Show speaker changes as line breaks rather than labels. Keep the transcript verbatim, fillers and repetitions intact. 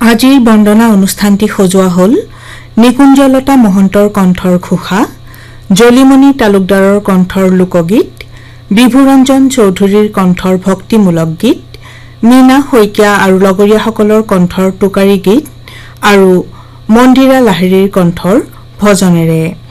আজিৰ বন্দনা অনুষ্ঠানটি সজোৱা হ'ল নিকুঞ্জলতা মহন্তৰ কণ্ঠৰ ঘোষা, জলিমণি তালুকদাৰৰ কণ্ঠৰ লোকগীত, বিভুৰঞ্জন চৌধুৰীৰ কণ্ঠৰ ভক্তিমূলক গীত, মীনা শইকীয়া আৰু লগৰীয়াসকলৰ কণ্ঠৰ টোকাৰী গীত আৰু মন্দিৰা লাহিৰীৰ কণ্ঠৰ ভজনেৰে।